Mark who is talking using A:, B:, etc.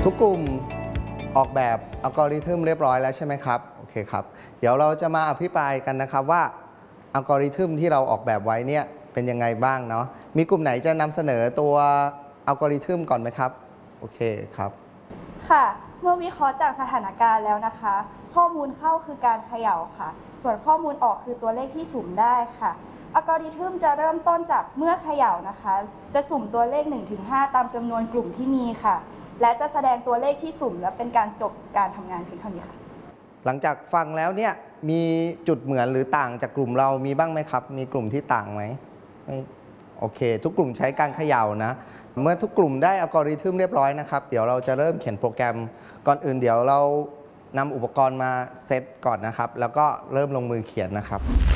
A: ทุกกลุ่มออกแบบอัลกอริทึมเรียบร้อยแล้วใช่ไหมครับโอเคครับเดี๋ยวเราจะมาอภิปรายกันนะครับว่าอัลกอริทึมที่เราออกแบบไว้เนี่ยเป็นยังไงบ้างเนาะมีกลุ่มไหนจะนำเสนอตัวอัลกอริทึมก่อนไหมครับโอเคครับ
B: ค่ะเมื่อวิเคราะห์จากสถานการณ์แล้วนะคะ ข้อมูลเข้าคือการเขย่าค่ะส่วนข้อมูลออกคือตัวเลขที่สุ่มได้ค่ะอัลกอริทึมจะเริ่มต้นจากเมื่อเขย่านะคะจะสุ่มตัวเลข 1-5 ตามจำนวนกลุ่มที่มีค่ะและจะแสดงตัวเลขที่สุ่มและเป็นการจบการทำงานเพียงเท่านี้ค่ะ
A: หลังจากฟังแล้วเนี่ยมีจุดเหมือนหรือต่างจากกลุ่มเรามีบ้างไหมครับมีกลุ่มที่ต่างไหมไม่โอเคทุกกลุ่มใช้การเขย่านะเมื่อทุกกลุ่มได้อัลกอริทึมเรียบร้อยนะครับเดี๋ยวเราจะเริ่มเขียนโปรแกรมก่อนอื่นเดี๋ยวเรานำอุปกรณ์มาเซตก่อนนะครับแล้วก็เริ่มลงมือเขียนนะครับ